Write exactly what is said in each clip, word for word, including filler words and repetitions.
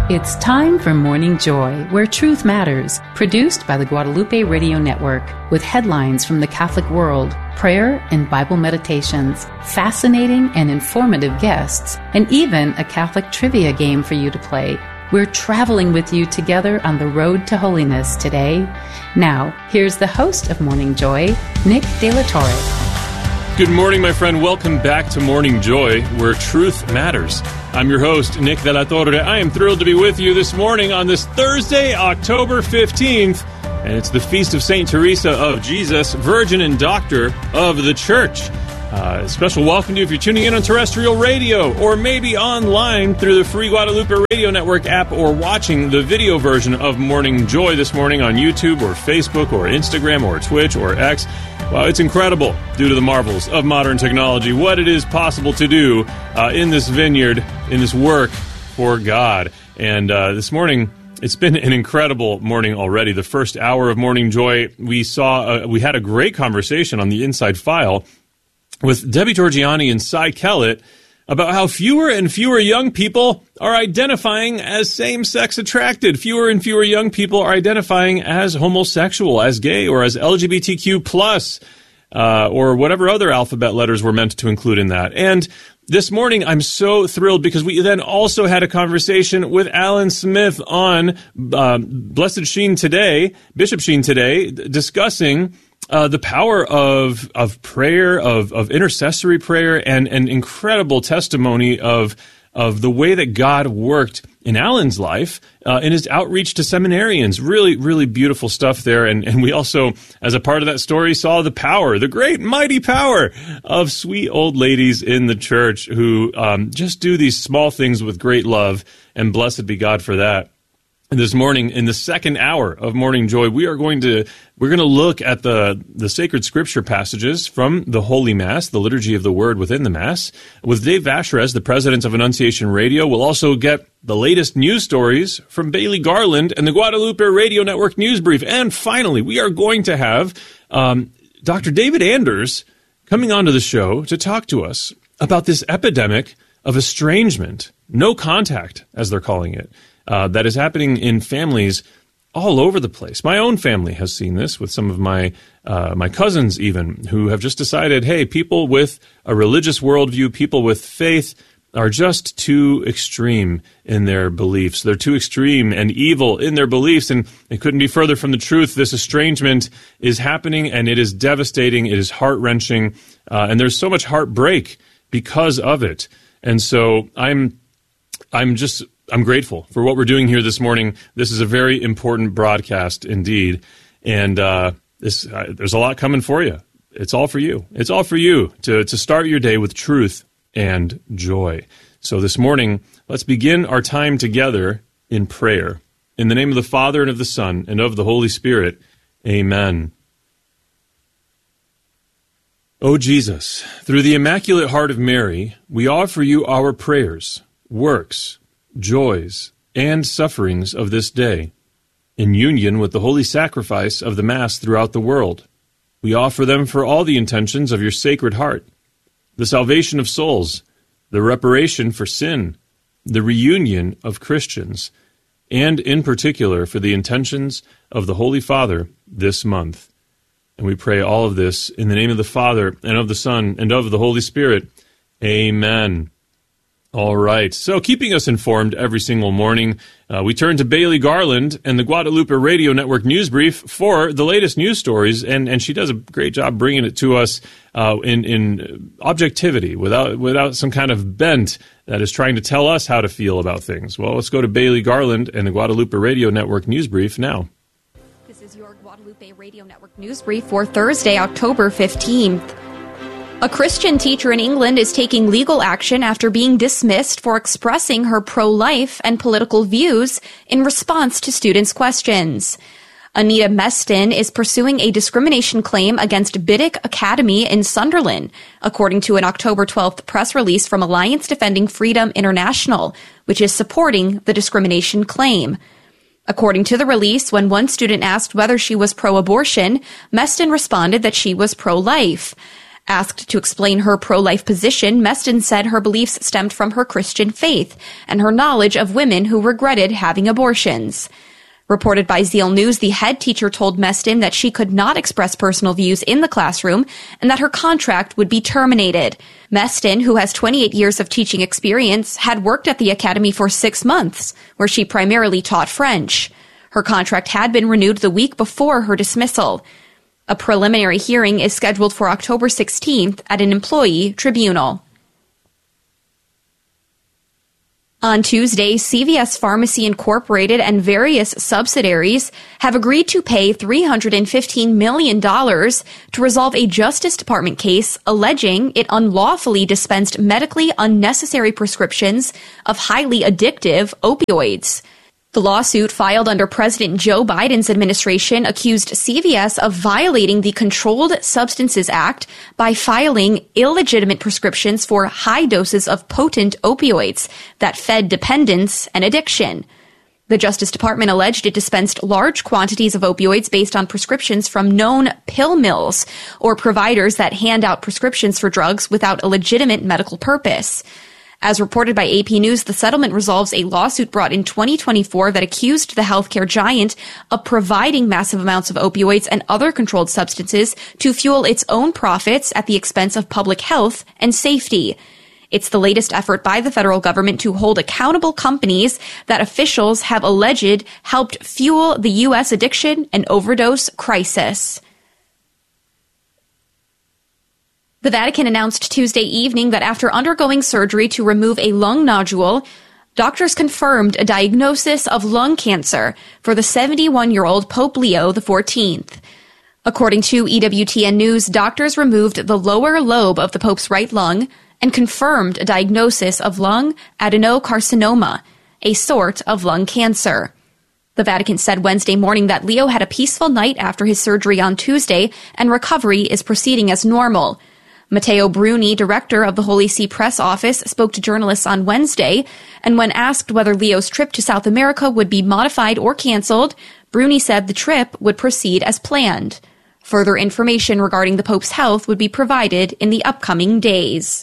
It's time for Morning Joy, where truth matters, produced by the Guadalupe Radio Network, with headlines from the Catholic world, prayer and Bible meditations, fascinating and informative guests, and even a Catholic trivia game for you to play. We're traveling with you together on the road to holiness today. Now, here's the host of Morning Joy, Nick De La Torre. Good morning, my friend. Welcome back to Morning Joy, where truth matters. I'm your host, Nick De La Torre. I am thrilled to be with you this morning on this Thursday, October fifteenth, and it's the Feast of Saint Teresa of Jesus, Virgin and Doctor of the Church. Uh, a special welcome to you if you're tuning in on terrestrial radio, or maybe online through the free Guadalupe Radio Network app, or watching the video version of Morning Joy this morning on YouTube or Facebook or Instagram or Twitch or X. Well, it's incredible, due to the marvels of modern technology, what it is possible to do uh, in this vineyard, in this work for God. And uh, this morning, it's been an incredible morning already. The first hour of Morning Joy, we saw, uh, we had a great conversation on the Inside File with Debbie Georgiani and Cy Kellett about how fewer and fewer young people are identifying as same-sex attracted. Fewer and fewer young people are identifying as homosexual, as gay, or as L G B T Q plus, uh, or whatever other alphabet letters were meant to include in that. And this morning, I'm so thrilled because we then also had a conversation with Alan Smith on uh, Blessed Sheen Today, Bishop Sheen Today, discussing Uh, the power of of prayer, of of intercessory prayer, and an incredible testimony of of the way that God worked in Alan's life uh, in his outreach to seminarians. Really, really beautiful stuff there. And and we also, as a part of that story, saw the power, the great mighty power of sweet old ladies in the church who um, just do these small things with great love. And blessed be God for that. And this morning, in the second hour of Morning Joy, we are going to we're going to look at the the sacred scripture passages from the Holy Mass, the liturgy of the Word within the Mass, with Dave Vashrez, the president of Annunciation Radio. We'll also get the latest news stories from Bailey Garland and the Guadalupe Radio Network News Brief. And finally, we are going to have um, Doctor David Anders coming onto the show to talk to us about this epidemic of estrangement, no contact, as they're calling it. Uh, that is happening in families all over the place. My own family has seen this with some of my uh, my cousins even, who have just decided, hey, people with a religious worldview, people with faith are just too extreme in their beliefs. They're too extreme and evil in their beliefs, and it couldn't be further from the truth. This estrangement is happening, and it is devastating. It is heart-wrenching, uh, and there's so much heartbreak because of it. And so I'm I'm just... I'm grateful for what we're doing here this morning. This is a very important broadcast indeed, and uh, this uh, there's a lot coming for you. It's all for you. It's all for you to, to start your day with truth and joy. So this morning, let's begin our time together in prayer. In the name of the Father, and of the Son, and of the Holy Spirit, amen. O Jesus, through the Immaculate Heart of Mary, we offer you our prayers, works, joys, and sufferings of this day, in union with the holy sacrifice of the Mass throughout the world. We offer them for all the intentions of your Sacred Heart, the salvation of souls, the reparation for sin, the reunion of Christians, and in particular for the intentions of the Holy Father this month. And we pray all of this in the name of the Father, and of the Son, and of the Holy Spirit. Amen. All right. So keeping us informed every single morning, uh, we turn to Bailey Garland and the Guadalupe Radio Network News Brief for the latest news stories, and, and she does a great job bringing it to us uh, in, in objectivity, without without some kind of bent that is trying to tell us how to feel about things. Well, let's go to Bailey Garland and the Guadalupe Radio Network News Brief now. This is your Guadalupe Radio Network News Brief for Thursday, October fifteenth. A Christian teacher in England is taking legal action after being dismissed for expressing her pro-life and political views in response to students' questions. Anita Meston is pursuing a discrimination claim against Biddick Academy in Sunderland, according to an October twelfth press release from Alliance Defending Freedom International, which is supporting the discrimination claim. According to the release, when one student asked whether she was pro-abortion, Meston responded that she was pro-life. Asked to explain her pro-life position, Meston said her beliefs stemmed from her Christian faith and her knowledge of women who regretted having abortions. Reported by Zeal News, the head teacher told Meston that she could not express personal views in the classroom and that her contract would be terminated. Meston, who has twenty-eight years of teaching experience, had worked at the academy for six months, where she primarily taught French. Her contract had been renewed the week before her dismissal. A preliminary hearing is scheduled for October sixteenth at an employee tribunal. On Tuesday, C V S Pharmacy Incorporated and various subsidiaries have agreed to pay three hundred fifteen million dollars to resolve a Justice Department case alleging it unlawfully dispensed medically unnecessary prescriptions of highly addictive opioids. The lawsuit filed under President Joe Biden's administration accused C V S of violating the Controlled Substances Act by filing illegitimate prescriptions for high doses of potent opioids that fed dependence and addiction. The Justice Department alleged it dispensed large quantities of opioids based on prescriptions from known pill mills or providers that hand out prescriptions for drugs without a legitimate medical purpose. As reported by A P News, the settlement resolves a lawsuit brought in twenty twenty-four that accused the healthcare giant of providing massive amounts of opioids and other controlled substances to fuel its own profits at the expense of public health and safety. It's the latest effort by the federal government to hold accountable companies that officials have alleged helped fuel the U S addiction and overdose crisis. The Vatican announced Tuesday evening that after undergoing surgery to remove a lung nodule, doctors confirmed a diagnosis of lung cancer for the seventy-one-year-old Pope Leo the fourteenth. According to E W T N News, doctors removed the lower lobe of the Pope's right lung and confirmed a diagnosis of lung adenocarcinoma, a sort of lung cancer. The Vatican said Wednesday morning that Leo had a peaceful night after his surgery on Tuesday and recovery is proceeding as normal. Matteo Bruni, director of the Holy See Press Office, spoke to journalists on Wednesday, and when asked whether Leo's trip to South America would be modified or canceled, Bruni said the trip would proceed as planned. Further information regarding the Pope's health would be provided in the upcoming days.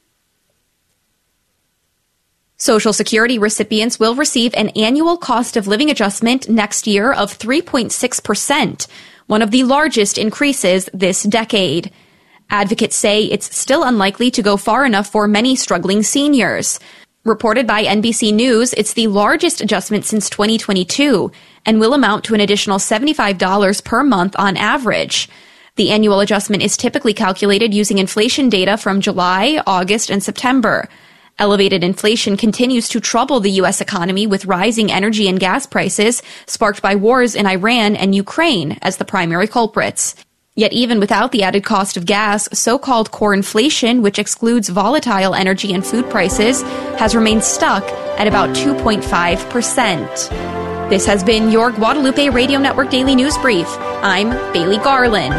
Social Security recipients will receive an annual cost of living adjustment next year of three point six percent, one of the largest increases this decade. Advocates say it's still unlikely to go far enough for many struggling seniors. Reported by N B C News, it's the largest adjustment since twenty twenty-two and will amount to an additional seventy-five dollars per month on average. The annual adjustment is typically calculated using inflation data from July, August, and September. Elevated inflation continues to trouble the U S economy with rising energy and gas prices sparked by wars in Iran and Ukraine as the primary culprits. Yet even without the added cost of gas, so-called core inflation, which excludes volatile energy and food prices, has remained stuck at about two point five percent. This has been your Guadalupe Radio Network Daily News Brief. I'm Bailey Garland.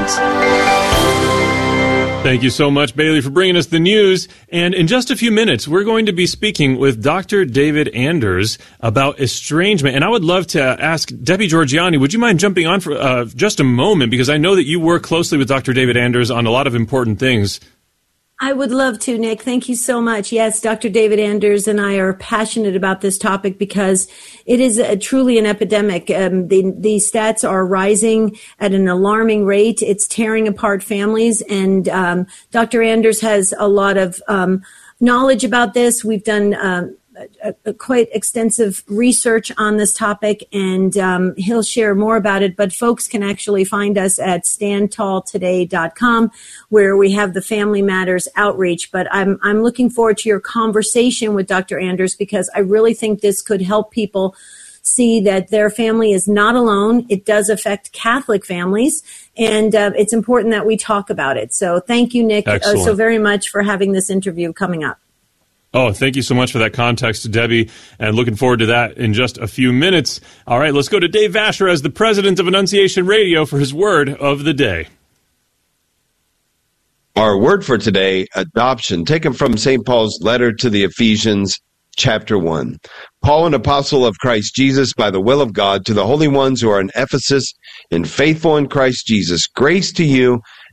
Thank you so much, Bailey, for bringing us the news. And in just a few minutes, we're going to be speaking with Doctor David Anders about estrangement. And I would love to ask Debbie Georgianni, would you mind jumping on for uh, just a moment? Because I know that you work closely with Doctor David Anders on a lot of important things. I would love to, Nick. Thank you so much. Yes, Doctor David Anders and I are passionate about this topic because it is a, truly an epidemic. Um, the, the stats are rising at an alarming rate. It's tearing apart families, and um, Doctor Anders has a lot of um, knowledge about this. We've done um, a, a quite extensive research on this topic, and um, he'll share more about it. But folks can actually find us at stand tall today dot com, where we have the Family Matters outreach. But I'm I'm looking forward to your conversation with Doctor Anders, because I really think this could help people see that their family is not alone. It does affect Catholic families, and uh, it's important that we talk about it. So thank you, Nick, uh, so very much for having this interview coming up. Oh, thank you so much for that context, Debbie, and looking forward to that in just a few minutes. All right, let's go to Dave Vasher as the president of Annunciation Radio for his word of the day. Our word for today, adoption, taken from Saint Paul's letter to the Ephesians, chapter one. Paul, an apostle of Christ Jesus by the will of God, to the holy ones who are in Ephesus and faithful in Christ Jesus, grace to you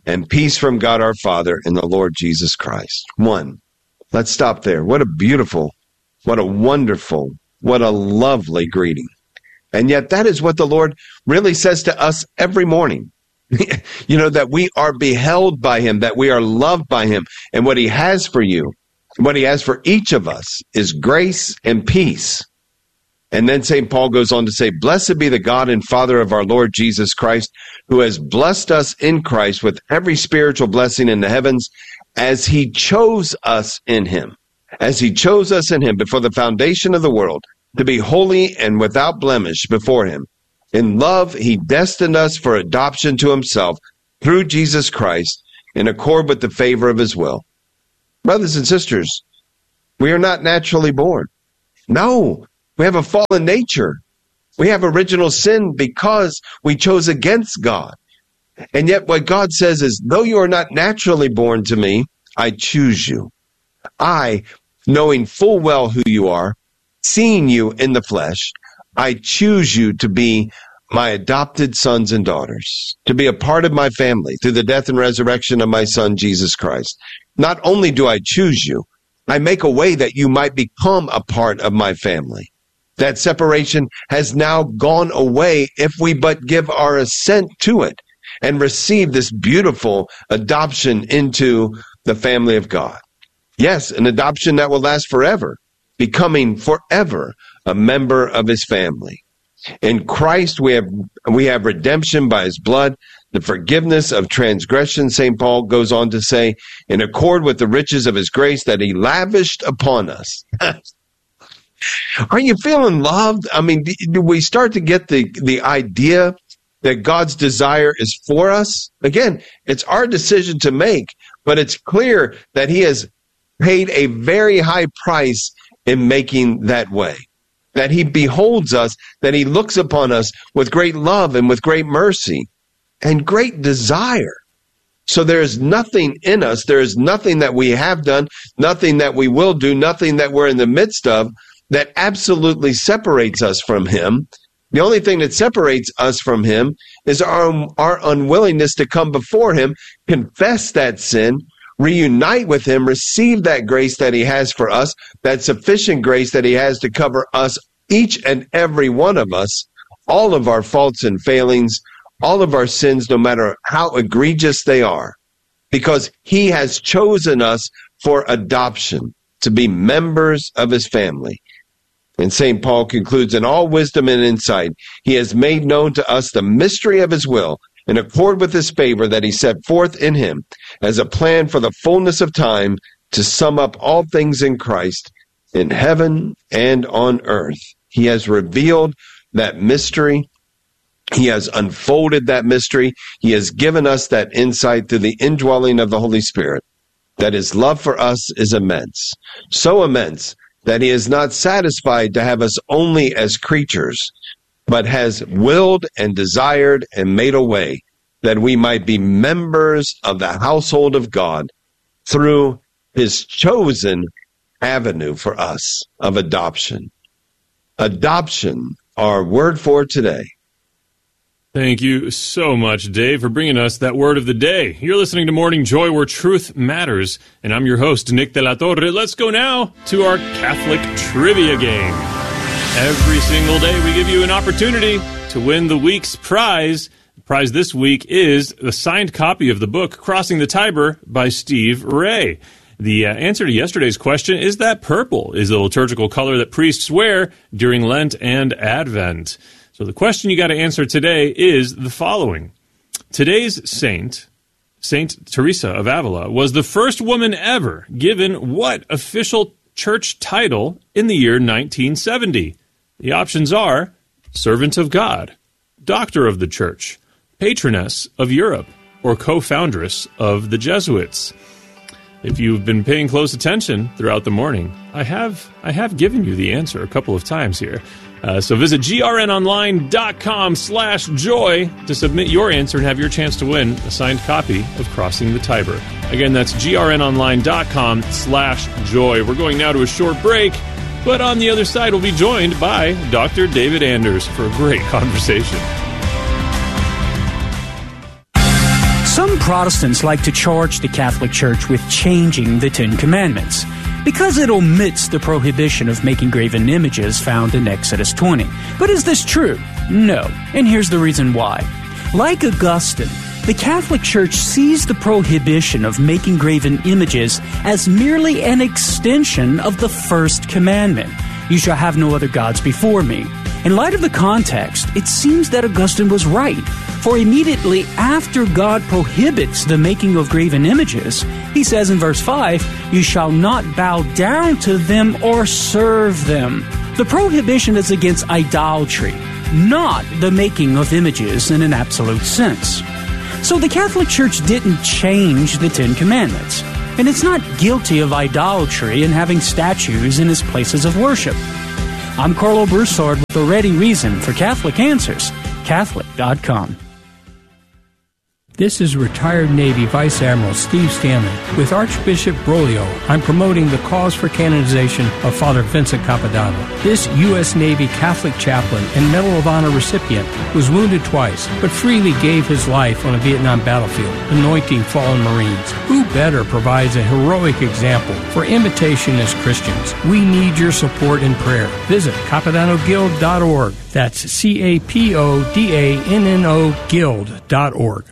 and peace from God our Father and the Lord Jesus Christ. One. Let's stop there. What a beautiful, what a wonderful, what a lovely greeting. And yet that is what the Lord really says to us every morning. You know, that we are beheld by him, that we are loved by him. And what he has for you, what he has for each of us is grace and peace. And then Saint Paul goes on to say, blessed be the God and Father of our Lord Jesus Christ, who has blessed us in Christ with every spiritual blessing in the heavens, as he chose us in him, as he chose us in him before the foundation of the world, to be holy and without blemish before him. In love, he destined us for adoption to himself through Jesus Christ, in accord with the favor of his will. Brothers and sisters, we are not naturally born. No. We have a fallen nature. We have original sin because we chose against God. And yet what God says is, though you are not naturally born to me, I choose you. I, knowing full well who you are, seeing you in the flesh, I choose you to be my adopted sons and daughters, to be a part of my family through the death and resurrection of my Son, Jesus Christ. Not only do I choose you, I make a way that you might become a part of my family. That separation has now gone away if we but give our assent to it and receive this beautiful adoption into the family of God. Yes, an adoption that will last forever, becoming forever a member of his family. In Christ, we have we have redemption by his blood, the forgiveness of transgression, Saint Paul goes on to say, in accord with the riches of his grace that he lavished upon us. Are you feeling loved? I mean, do we start to get the, the idea that God's desire is for us? Again, it's our decision to make, but it's clear that he has paid a very high price in making that way. That he beholds us, that he looks upon us with great love and with great mercy and great desire. So there is nothing in us, there is nothing that we have done, nothing that we will do, nothing that we're in the midst of that absolutely separates us from him. The only thing that separates us from him is our, our unwillingness to come before him, confess that sin, reunite with him, receive that grace that he has for us, that sufficient grace that he has to cover us, each and every one of us, all of our faults and failings, all of our sins, no matter how egregious they are, because he has chosen us for adoption, to be members of his family. And Saint Paul concludes, in all wisdom and insight, he has made known to us the mystery of his will, in accord with his favor that he set forth in him, as a plan for the fullness of time to sum up all things in Christ, in heaven and on earth. He has revealed that mystery. He has unfolded that mystery. He has given us that insight through the indwelling of the Holy Spirit, that his love for us is immense, so immense that he is not satisfied to have us only as creatures, but has willed and desired and made a way that we might be members of the household of God through his chosen avenue for us of adoption. Adoption, our word for today. Thank you so much, Dave, for bringing us that word of the day. You're listening to Morning Joy, where truth matters, and I'm your host, Nick de la Torre. Let's go now to our Catholic trivia game. Every single day, we give you an opportunity to win the week's prize. The prize this week is the signed copy of the book, Crossing the Tiber by Steve Ray. The uh, answer to yesterday's question is that purple is the liturgical color that priests wear during Lent and Advent. So the question you got to answer today is the following. Today's saint, Saint Teresa of Avila, was the first woman ever given what official church title in the year nineteen seventy? The options are Servant of God, Doctor of the Church, Patroness of Europe, or Co-foundress of the Jesuits. If you've been paying close attention throughout the morning, I have I have given you the answer a couple of times here. Uh, so visit grnonline.com slash joy to submit your answer and have your chance to win a signed copy of Crossing the Tiber. Again, that's grnonline.com slash joy. We're going now to a short break, but on the other side we'll be joined by Doctor David Anders for a great conversation. Some Protestants like to charge the Catholic Church with changing the Ten Commandments because it omits the prohibition of making graven images found in Exodus twenty. But is this true? No. And here's the reason why. Like Augustine, the Catholic Church sees the prohibition of making graven images as merely an extension of the first commandment. You shall have no other gods before me. In light of the context, it seems that Augustine was right, for immediately after God prohibits the making of graven images, he says in verse five, you shall not bow down to them or serve them. The prohibition is against idolatry, not the making of images in an absolute sense. So the Catholic Church didn't change the Ten Commandments, and it's not guilty of idolatry in having statues in its places of worship. I'm Carlo Broussard with a ready reason for Catholic Answers, Catholic dot com. This is retired Navy Vice Admiral Steve Stanley. With Archbishop Broglio, I'm promoting the cause for canonization of Father Vincent Capodanno. This U S Navy Catholic chaplain and Medal of Honor recipient was wounded twice, but freely gave his life on a Vietnam battlefield, anointing fallen Marines. Who better provides a heroic example for imitation as Christians? We need your support and prayer. Visit Capodanno Guild dot org. That's C A P O D A N N O Guild dot org.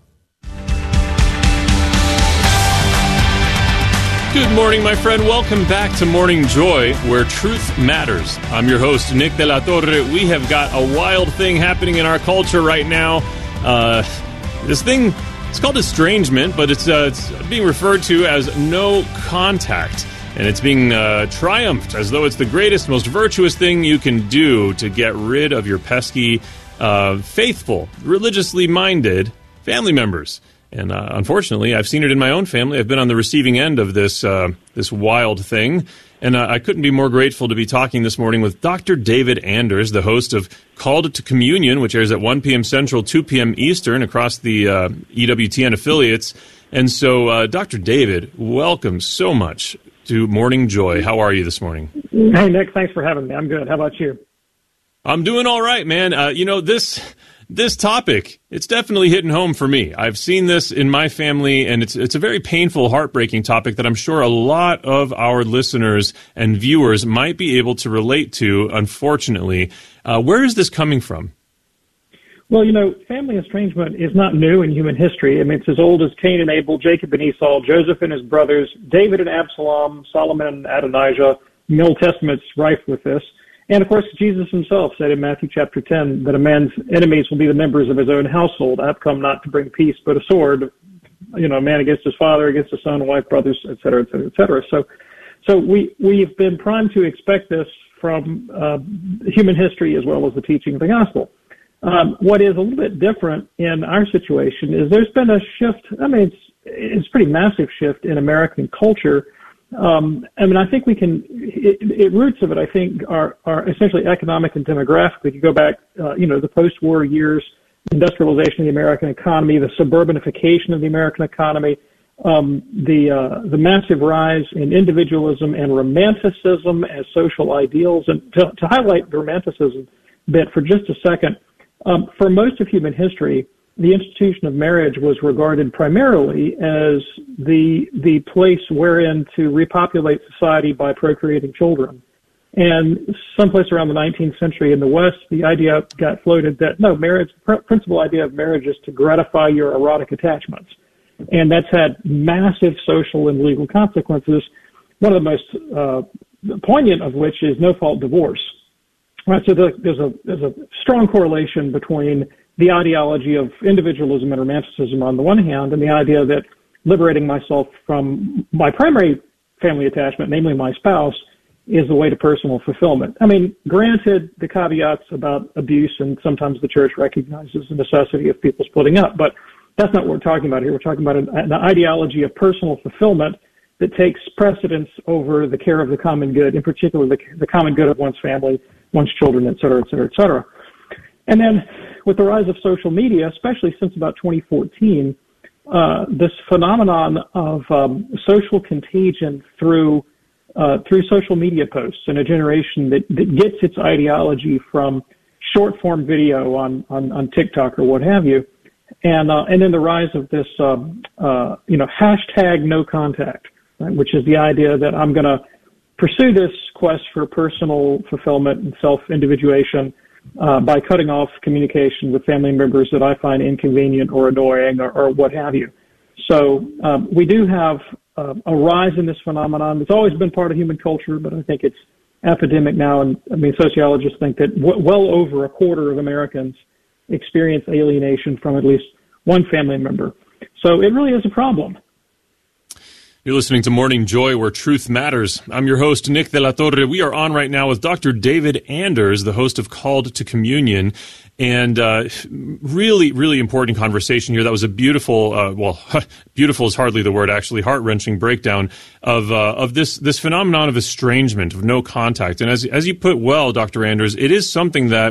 Good morning, my friend. Welcome back to Morning Joy, where truth matters. I'm your host, Nick De La Torre. We have got a wild thing happening in our culture right now. Uh, this thing, it's called estrangement, but it's, uh, it's being referred to as no contact. And it's being uh, triumphed as though it's the greatest, most virtuous thing you can do to get rid of your pesky, uh, faithful, religiously minded family members. And uh, unfortunately, I've seen it in my own family. I've been on the receiving end of this uh, this wild thing. And uh, I couldn't be more grateful to be talking this morning with Doctor David Anders, the host of Called to Communion, which airs at one p.m. Central, two p.m. Eastern across the uh, E W T N affiliates. And so, uh, Doctor David, welcome so much to Morning Joy. How are you this morning? Hey, Nick, thanks for having me. I'm good. How about you? I'm doing all right, man. Uh, you know, this... This topic, it's definitely hitting home for me. I've seen this in my family, and it's it's a very painful, heartbreaking topic that I'm sure a lot of our listeners and viewers might be able to relate to, unfortunately. Uh, where is this coming from? Well, you know, family estrangement is not new in human history. I mean, it's as old as Cain and Abel, Jacob and Esau, Joseph and his brothers, David and Absalom, Solomon and Adonijah. The Old Testament's rife with this. And, of course, Jesus himself said in Matthew chapter ten that a man's enemies will be the members of his own household. I've come not to bring peace, but a sword, you know, a man against his father, against his son, wife, brothers, et cetera, et cetera, et cetera. So, so we, we've been primed to expect this from uh, human history as well as the teaching of the gospel. Um, what is a little bit different in our situation is there's been a shift. I mean, it's, it's a pretty massive shift in American culture. Um, I mean, I think we can, it, it roots of it, I think, are, are essentially economic and demographic. If you go back, uh, you know, the post-war years, industrialization of the American economy, the suburbanification of the American economy, um, the, uh, the massive rise in individualism and romanticism as social ideals. And to, to highlight the romanticism bit for just a second, um, for most of human history, the institution of marriage was regarded primarily as the the place wherein to repopulate society by procreating children. And someplace around the nineteenth century in the West, the idea got floated that, no, marriage, the principal idea of marriage is to gratify your erotic attachments. And that's had massive social and legal consequences, one of the most uh, poignant of which is no-fault divorce. Right, so the, there's a there's a strong correlation between the ideology of individualism and romanticism on the one hand, and the idea that liberating myself from my primary family attachment, namely my spouse, is the way to personal fulfillment. I mean, granted the caveats about abuse, and sometimes the church recognizes the necessity of people splitting up, but that's not what we're talking about here. We're talking about an, an ideology of personal fulfillment that takes precedence over the care of the common good, in particular the, the common good of one's family, one's children, et cetera, et cetera, et cetera. And then with the rise of social media, especially since about twenty fourteen, uh, this phenomenon of um, social contagion through uh, through social media posts and a generation that, that gets its ideology from short-form video on, on, on TikTok or what have you, And uh, and then the rise of this, um, uh, you know, hashtag no contact, right, which is the idea that I'm going to pursue this quest for personal fulfillment and self-individuation uh, by cutting off communication with family members that I find inconvenient or annoying or, or what have you. So um, we do have uh, a rise in this phenomenon. It's always been part of human culture, but I think it's epidemic now. And I mean, sociologists think that w- well over a quarter of Americans experience alienation from at least one family member. So it really is a problem. You're listening to Morning Joy, where truth matters. I'm your host, Nick De La Torre. We are on right now with Doctor David Anders, the host of Called to Communion. And uh, really, really important conversation here. That was a beautiful, uh, well, beautiful is hardly the word, actually, heart-wrenching breakdown of uh, of this this phenomenon of estrangement, of no contact. And as as you put well, Doctor Anders, it is something that